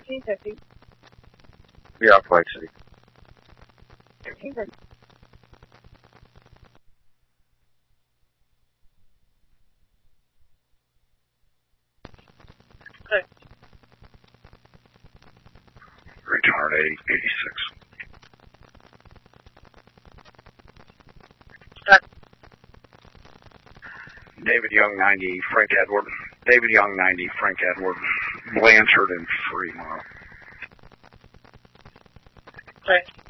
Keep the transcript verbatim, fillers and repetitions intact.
thirteen fifty. Yeah, Flight City. thirteen fifty. Okay. Return eighty eighty-six. Okay. David Young ninety, Frank Edward. David Young ninety, Frank Edward. Blanchard and Fremont. Okay.